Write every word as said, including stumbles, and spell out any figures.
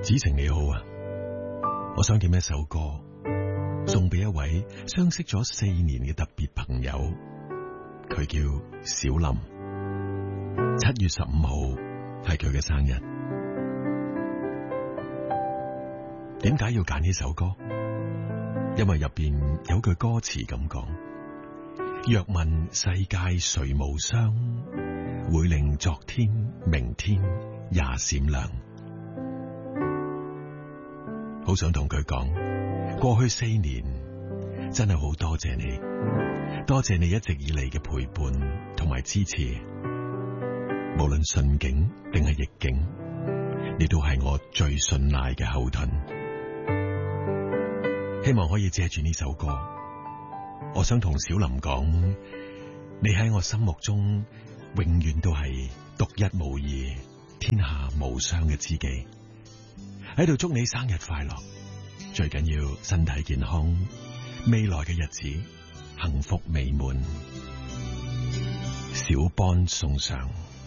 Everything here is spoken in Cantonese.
子晴你好啊，我想點一首歌送俾一位相識咗四年嘅特別朋友，佢叫小林。七月十五號係佢嘅生日。點解要揀呢首歌？因為入邊有句歌詞咁講：若問世界誰無雙，會令昨天、明天也閃亮。好想同佢講，過去四年真係好多謝你，多謝你一直以嚟嘅陪伴同埋支持，無論順境定係逆境，你都係我最信賴嘅後盾。希望可以借住呢首歌，我想同小林講，你喺我心目中永遠都係獨一無二、天下無雙嘅知己。喺度祝你生日快樂，最緊要身體健康，未來嘅日子幸福美滿。小邦送上。